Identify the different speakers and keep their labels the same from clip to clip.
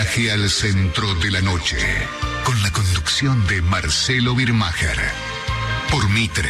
Speaker 1: Viaje al centro de la noche, con la conducción de Marcelo Birmacher, por Mitre.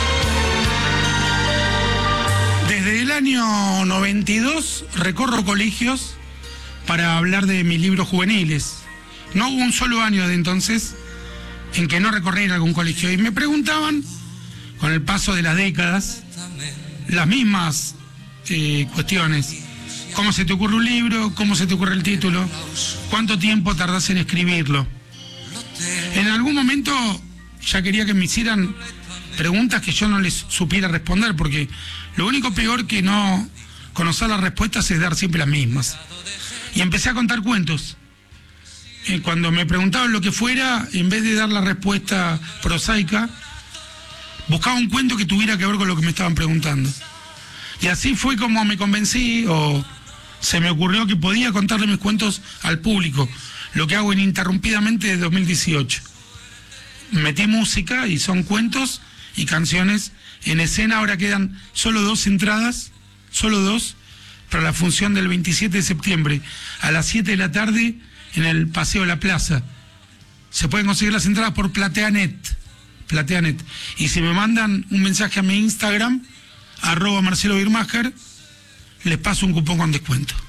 Speaker 2: Desde el año 92 recorro colegios para hablar de mis libros juveniles. No hubo un solo año de entonces en que no recorriera algún colegio. Y me preguntaban, con el paso de las décadas, las mismas cuestiones. ¿Cómo se te ocurre un libro? ¿Cómo se te ocurre el título? ¿Cuánto tiempo tardás en escribirlo? En algún momento ya quería que me hicieran preguntas que yo no les supiera responder, porque lo único peor que no conocer las respuestas es dar siempre las mismas. Y empecé a contar cuentos. Cuando me preguntaban lo que fuera, en vez de dar la respuesta prosaica, buscaba un cuento que tuviera que ver con lo que me estaban preguntando. Y así fue como me convencí, o se me ocurrió que podía contarle mis cuentos al público, lo que hago ininterrumpidamente desde 2018. Metí música y son cuentos y canciones en escena. Ahora quedan solo 2 entradas, solo 2, para la función del 27 de septiembre a las 7 de la tarde en el Paseo de la Plaza. Se pueden conseguir las entradas por Plateanet. Y si me mandan un mensaje a mi Instagram, @Marcelo Birmacher, les paso un cupón con descuento.